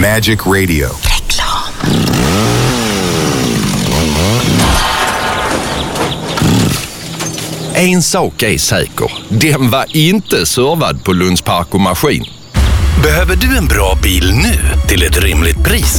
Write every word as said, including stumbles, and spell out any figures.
Magic Radio. Reklam. En sak är säker. Den var inte servad på Lunds Park och Maskin. Behöver du en bra bil nu till ett rimligt pris?